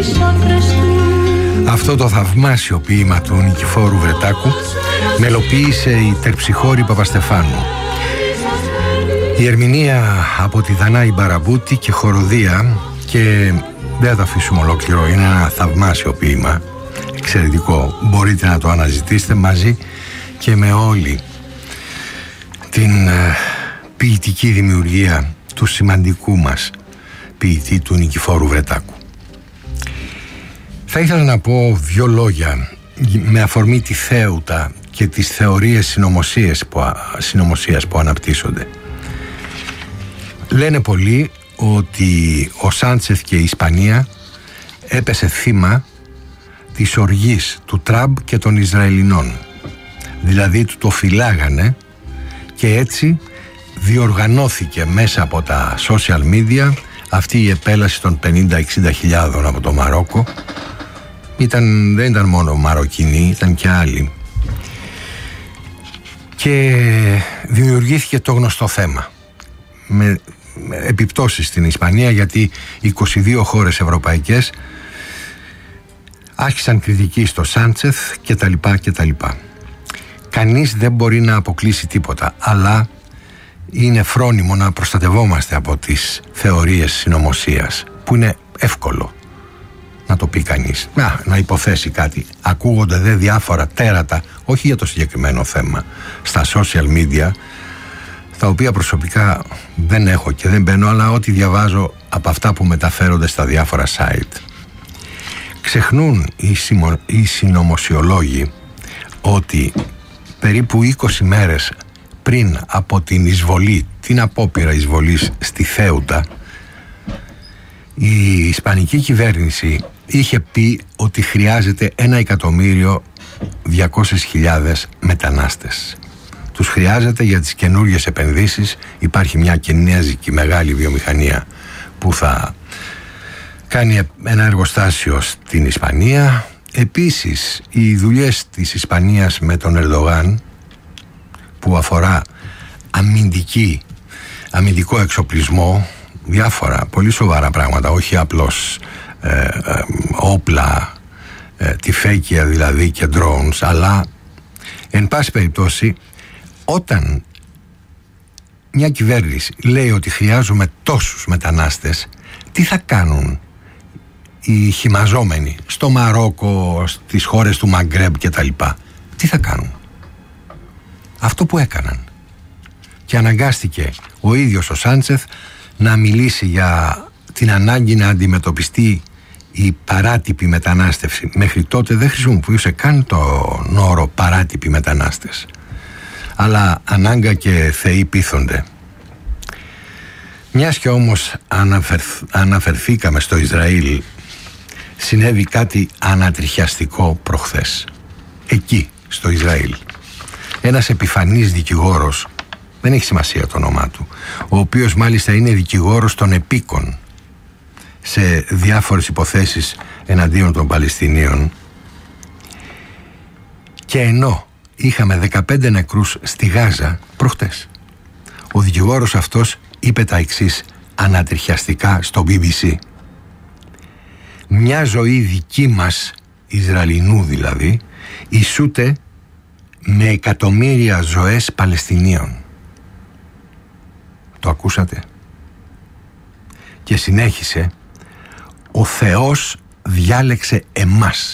Αυτό το θαυμάσιο ποίημα του Νικηφόρου Βρετάκου μελοποίησε η Τερψυχώρη Παπαστεφάνου. Η ερμηνεία από τη Δανάη Μπαραμπούτη και χοροδία, και δεν θα το αφήσουμε ολόκληρο, είναι ένα θαυμάσιο ποίημα, εξαιρετικό. Μπορείτε να το αναζητήσετε μαζί και με όλη την ποιητική δημιουργία του σημαντικού μας ποιητή, του Νικηφόρου Βρετάκου. Θα ήθελα να πω δύο λόγια με αφορμή τη Θέουτα και τις θεωρίες συνωμοσίας που αναπτύσσονται. Λένε πολλοί ότι ο Σάντσεθ και η Ισπανία έπεσε θύμα της οργής του Τραμπ και των Ισραηλινών. Δηλαδή του το φυλάγανε και έτσι διοργανώθηκε μέσα από τα social media αυτή η επέλαση των 50-60 χιλιάδων από το Μαρόκο. Δεν ήταν μόνο Μαροκινοί, ήταν και άλλοι. Και δημιουργήθηκε το γνωστό θέμα με επιπτώσεις στην Ισπανία, γιατί 22 χώρες ευρωπαϊκές άρχισαν κριτική στο Σάντσεθ κτλ. Κανείς δεν μπορεί να αποκλείσει τίποτα, αλλά είναι φρόνιμο να προστατευόμαστε από τις θεωρίες συνωμοσίας, που είναι εύκολο να το πει κανείς, να υποθέσει κάτι. Ακούγονται δε διάφορα τέρατα, όχι για το συγκεκριμένο θέμα, στα social media, τα οποία προσωπικά δεν έχω και δεν μπαίνω, αλλά ό,τι διαβάζω από αυτά που μεταφέρονται στα διάφορα site. Ξεχνούν οι συνωμοσιολόγοι ότι περίπου 20 μέρες πριν από την εισβολή, την απόπειρα εισβολής στη Θέουτα, η ισπανική κυβέρνηση είχε πει ότι χρειάζεται 1.200.000 μετανάστες. Τους χρειάζεται για τις καινούργιες επενδύσεις. Υπάρχει μια κινέζικη μεγάλη βιομηχανία που θα κάνει ένα εργοστάσιο στην Ισπανία. Επίσης, οι δουλειές της Ισπανίας με τον Ερντογάν, που αφορά αμυντικό εξοπλισμό, διάφορα πολύ σοβαρά πράγματα, όχι απλώς όπλα, τυφέκια δηλαδή και drones, αλλά εν πάση περιπτώσει, όταν μια κυβέρνηση λέει ότι χρειάζομαι τόσους μετανάστες, τι θα κάνουν οι χυμαζόμενοι στο Μαρόκο, στις χώρες του Μαγκρέμπ κτλ? Τι θα κάνουν? Αυτό που έκαναν. Και αναγκάστηκε ο ίδιος ο Σάντσεθ να μιλήσει για την ανάγκη να αντιμετωπιστεί η παράτυπη μετανάστευση. Μέχρι τότε δεν χρησιμοποιούσε καν τον όρο παράτυποι μετανάστες. Αλλά ανάγκα και θεοί πείθονται. Μιας και όμως αναφερθήκαμε στο Ισραήλ, συνέβη κάτι ανατριχιαστικό προχθές. Εκεί, στο Ισραήλ, ένας επιφανής δικηγόρος, δεν έχει σημασία το όνομά του, ο οποίος μάλιστα είναι δικηγόρος των επίκων σε διάφορες υποθέσεις εναντίον των Παλαιστινίων, και ενώ είχαμε 15 νεκρούς στη Γάζα προχτές, ο δικηγόρος αυτός είπε τα εξής ανατριχιαστικά στο BBC: μια ζωή δική μας, Ισραηλινού δηλαδή, ισούται με εκατομμύρια ζωές Παλαιστινίων. Το ακούσατε? Και συνέχισε: ο Θεός διάλεξε εμάς.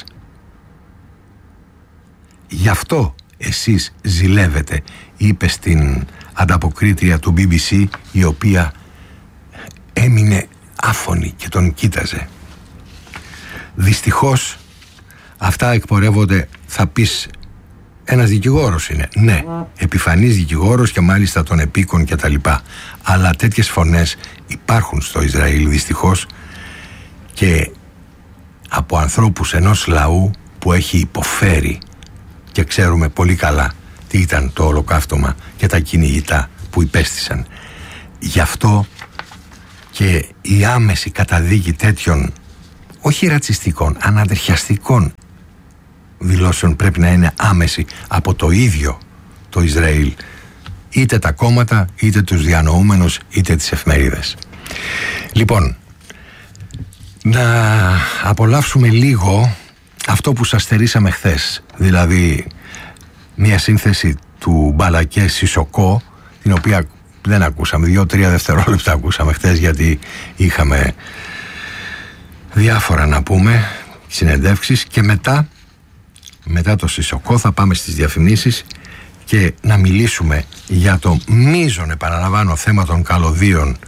Γι' αυτό εσείς ζηλεύετε, είπε στην ανταποκρίτρια του BBC, η οποία έμεινε άφωνη και τον κοίταζε. Δυστυχώς αυτά εκπορεύονται, θα πεις, ένας δικηγόρος είναι. Ναι, επιφανής δικηγόρος και μάλιστα των επίκων και τα λοιπά. Αλλά τέτοιες φωνές υπάρχουν στο Ισραήλ δυστυχώς, και από ανθρώπους ενός λαού που έχει υποφέρει, και ξέρουμε πολύ καλά τι ήταν το ολοκαύτωμα και τα κυνηγητά που υπέστησαν. Γι' αυτό και η άμεση καταδίκη τέτοιων, όχι ρατσιστικών, ανατριχιαστικών δηλώσεων πρέπει να είναι άμεση από το ίδιο το Ισραήλ, είτε τα κόμματα, είτε τους διανοούμενους, είτε τις εφημερίδες. Λοιπόν, να απολαύσουμε λίγο αυτό που σας στερήσαμε χθες, δηλαδή μια σύνθεση του Μπαλακέ Σισοκό, την οποία δεν ακούσαμε, 2-3 δευτερόλεπτα ακούσαμε χθες, γιατί είχαμε διάφορα να πούμε, συνεντεύξεις, και μετά το Σισοκό θα πάμε στις διαφημίσεις και να μιλήσουμε για το μείζον, επαναλαμβάνω, θέμα των καλωδίων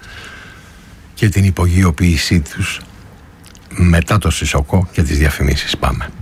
και την υπογειοποίησή τους μετά το Σισοκό και τις διαφημίσεις. Πάμε.